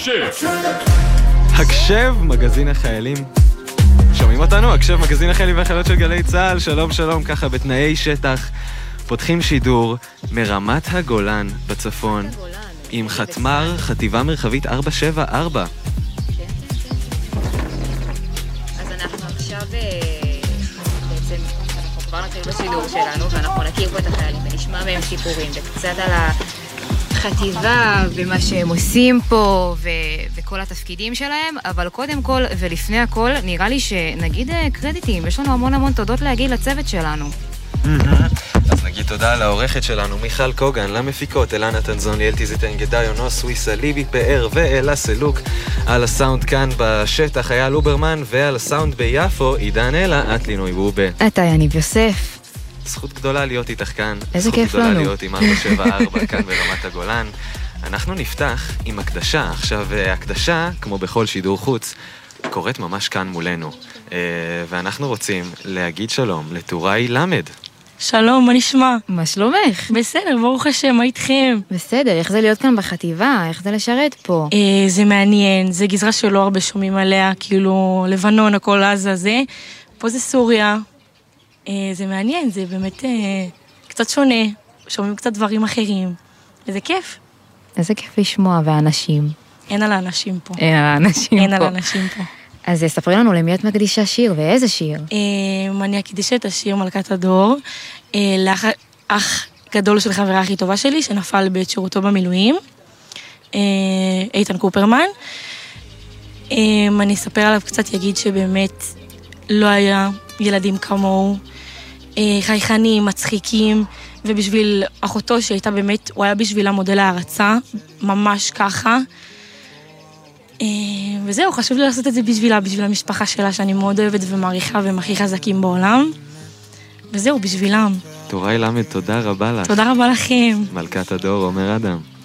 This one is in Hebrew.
הקשב, מגזין החיילים. שומעים אותנו? הקשב, מגזין החיילים והחיילות של גלי צהל. שלום שלום, ככה בתנאי שטח. פותחים שידור מרמת הגולן בצפון עם חתמר, חטיבה מרחבית 474. אז אנחנו עכשיו בעצם אנחנו כבר נתחיל בשידור שלנו ואנחנו נכיר פה את החיילים ונשמע מהם סיפורים וקצת על החטיבה ומה שהם עושים פה וכל התפקידים שלהם, אבל קודם כל ולפני הכל נראה לי שנגיד קרדיטים, יש לנו המון תודות להגיד לצוות שלנו. אז נגיד תודה לעורכת שלנו מיכל קוגן, למפיקות אלנה תנזון, ליאל תיזיטן גדאיו, נועה סוויסה, ליבי פאר ואלה סלוק. על הסאונד כאן בשטח היה לוברמן, ועל הסאונד ביפו עידן אלה, את לינוי בובה. אתה יניב יוסף. זכות גדולה להיות איתך כאן. איזה כיף לנו. זכות גדולה להיות עם 474 כאן ברמת הגולן. אנחנו נפתח עם הקדשה. עכשיו, הקדשה, כמו בכל שידור חוץ, קורית ממש כאן מולנו. ואנחנו רוצים להגיד שלום לטוראי למד. שלום, מה נשמע? מה שלומך? בסדר, ברוך השם, מה איתכם? בסדר, איך זה להיות כאן בחטיבה? איך זה לשרת פה? זה מעניין, זה גזרה שלא הרבה שומעים עליה, כאילו לבנון, הכל עזה זה. פה זה סוריה. זה מעניין, זה באמת קצת שונה, שומעים קצת דברים אחרים. איזה כיף. איזה כיף לשמוע, והאנשים. אין על האנשים פה. אין על האנשים פה. אז ספרי לנו למי את מקדישה שיר, ואיזה שיר? אני אקדיש את השיר מלכת הדור, לאח גדול של חברה הכי טובה שלי, שנפל בעת שירותו במילואים, איתן קופרמן. אני אספר עליו קצת, יגיד שבאמת לא היה ילדים כמוהו, חייכנים, מצחיקים, ובשביל אחותו שהייתה באמת, הוא היה בשבילה מודל הערצה, ממש ככה. וזהו, חשוב לי לעשות את זה בשבילה, בשביל המשפחה שלה, שאני מאוד אוהבת ומעריכה והם הכי חזקים בעולם. וזהו, בשבילם. טוראי למד, תודה רבה לך. תודה רבה לכם. מלכת הדור, עומר אדם.